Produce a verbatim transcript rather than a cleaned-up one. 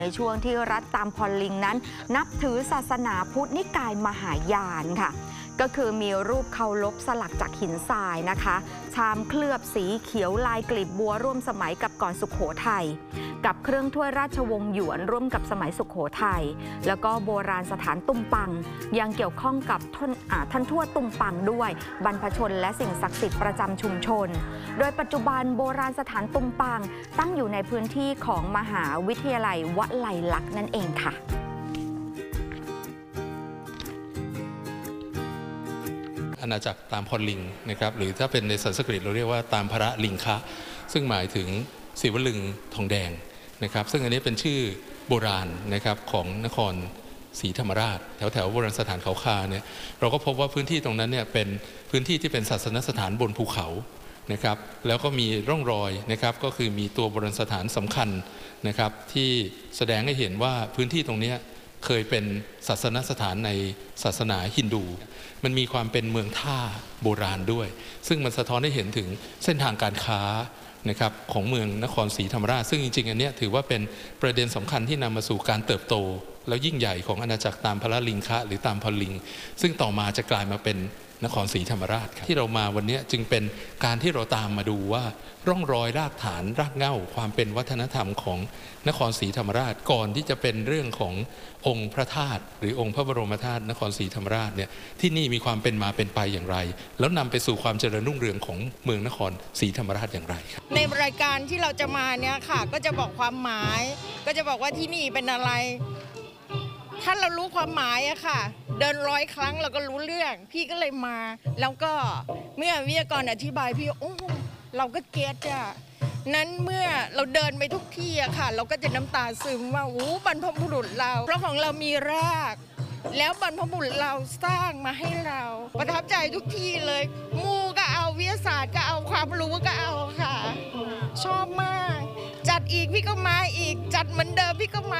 ในช่วงที่รัฐตามพอลลิงนั้นนับถือศาสนาพุทธนิกายมหายานค่ะก็คือมีรูปเคารพสลักจากหินทรายนะคะชามเคลือบสีเขียวลายกลีบบัวร่วมสมัยกับก่อนสุโขทัยกับเครื่องถ้วยราชวงศ์หยวนร่วมกับสมัยสุโขทัยแล้วก็โบราณสถานตุมปังยังเกี่ยวข้องกับท่านท่านทวดตุมปังด้วยบรรพชนและสิ่งศักดิ์สิทธิ์ประจำชุมชนโดยปัจจุบันโบราณสถานตุมปังตั้งอยู่ในพื้นที่ของมหาวิทยาลัยวลัยลักษณ์นั่นเองค่ะอาณาจักรตามพอลลิงนะครับหรือถ้าเป็นในสันสกฤตเราเรียกว่าตามพระลิงคะซึ่งหมายถึงศิวลึงทองแดงนะครับซึ่งอันนี้เป็นชื่อโบราณนะครับของนครศรีธรรมราชแถวแถวโบราณสถานเขาคาเนี่ยเราก็พบว่าพื้นที่ตรงนั้นเนี่ยเป็นพื้นที่ที่เป็นศาสนสถานบนภูเขานะครับแล้วก็มีร่องรอยนะครับก็คือมีตัวโบราณสถานสำคัญนะครับที่แสดงให้เห็นว่าพื้นที่ตรงนี้เคยเป็นศาสนสถานในศาสนาฮินดูมันมีความเป็นเมืองท่าโบราณด้วยซึ่งมันสะท้อนให้เห็นถึงเส้นทางการค้านะครับของเมืองนครศรีธรรมราชซึ่งจริงๆอันนี้ถือว่าเป็นประเด็นสำคัญที่นำมาสู่การเติบโตแล้วยิ่งใหญ่ของอาณาจักรตามพระลิงคะหรือตามพอลลิงซึ่งต่อมาจะกลายมาเป็นนครศรีธรรมราชที่เรามาวันนี้จึงเป็นการที่เราตามมาดูว่าร่องรอยรากฐานรากเหง้าความเป็นวัฒนธรรมของนครศรีธรรมราชก่อนที่จะเป็นเรื่องขององค์พระธาตุหรือองค์พระบรมธาตุนครศรีธรรมราชเนี่ยที่นี่มีความเป็นมาเป็นไปอย่างไรแล้วนำไปสู่ความเจริญรุ่งเรืองของเมืองนครศรีธรรมราชอย่างไรครับในรายการที่เราจะมาเนี่ยค่ะก็จะบอกความหมายก็จะบอกว่าที่นี่เป็นอะไรถ้าเรารู้ความหมายอะค่ะเดินร้อยครั้งเราก็รู้เรื่องพี่ก็เลยมาแล้วก็เมื่อวิทยากรอธิบายพี่โอ้เราก็เก็ตอะนั้นเมื่อเราเดินไปทุกที่อะค่ะเราก็จะน้ำตาซึมว่าโอ้บรรพบุรุษเราเพราะของเรามีรากแล้วบรรพบุรุษเราสร้างมาให้เราประทับใจทุกที่เลยมูก็เอาวิทยาศาสตร์ก็เอาความรู้ก็เอาค่ะชอบมากจัดอีกพี่ก็มาอีกจัดเหมือนเดิมพี่ก็มา